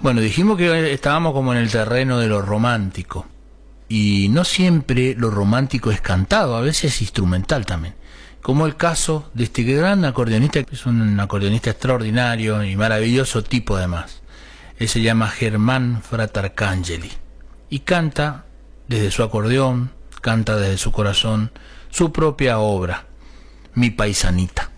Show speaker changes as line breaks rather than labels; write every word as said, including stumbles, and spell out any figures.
Bueno, dijimos que estábamos como en el terreno de lo romántico, y no siempre lo romántico es cantado, a veces es instrumental también, como el caso de este gran acordeonista, que es un acordeonista extraordinario y maravilloso tipo además. Él se llama Germán Fratarcangeli y canta desde su acordeón, canta desde su corazón su propia obra, Mi Paisanita.